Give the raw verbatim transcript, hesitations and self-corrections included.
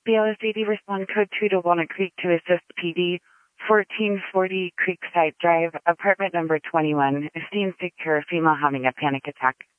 B L S eighty respond code two to Walnut Creek to assist P D. fourteen forty Creekside Drive, apartment number twenty-one. Esteemed secure female having a panic attack.